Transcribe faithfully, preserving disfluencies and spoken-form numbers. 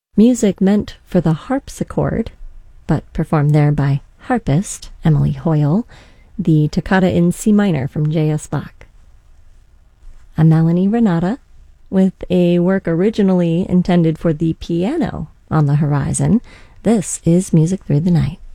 Music meant for the harpsichord, but performed there by harpist Emily Hoyle, the Toccata in C minor from J S. Bach. A Melanie Renata, with a work originally intended for the piano on the horizon. This is Music Through the Night.